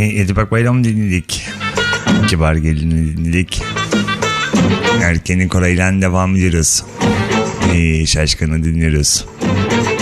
Edipak Bayram dinledik. Kibar Gelin'i dinledik. Erken'in Koray'la devam ediyoruz. Şaşkın'ı dinliyoruz.